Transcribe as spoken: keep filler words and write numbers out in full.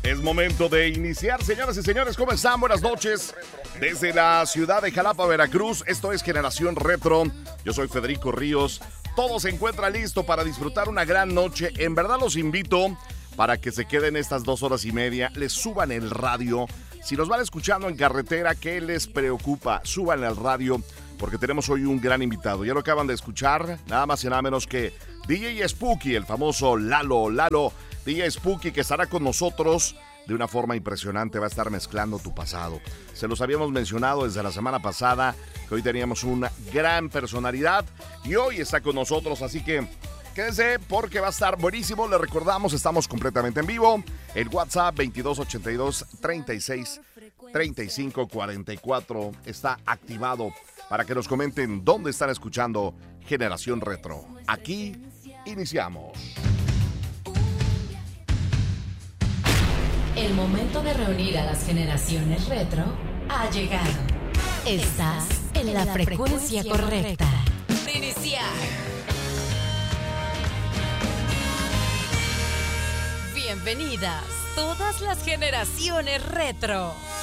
Es momento de iniciar, señoras y señores, ¿cómo están? Buenas noches. Desde la ciudad de Jalapa, Veracruz, esto es Generación Retro. Yo soy Federico Ríos. Todo se encuentra listo para disfrutar una gran noche. En verdad los invito para que se queden estas dos horas y media. Les suban el radio. Si nos van escuchando en carretera, ¿qué les preocupa? Suban el radio porque tenemos hoy un gran invitado. Ya lo acaban de escuchar, nada más y nada menos que D J Spooky, el famoso Lalo Lalo. D J Spooky, que estará con nosotros de una forma impresionante, va a estar mezclando tu pasado. Se los habíamos mencionado desde la semana pasada, que hoy teníamos una gran personalidad y hoy está con nosotros, así que quédense porque va a estar buenísimo. Les recordamos, estamos completamente en vivo. El WhatsApp veintidós ochenta y dos, treinta y seis, treinta y cinco, cuarenta y cuatro está activado para que nos comenten dónde están escuchando Generación Retro. Aquí iniciamos. El momento de reunir a las generaciones retro ha llegado. Estás en la frecuencia correcta. De iniciar. Bienvenidas todas las generaciones retro.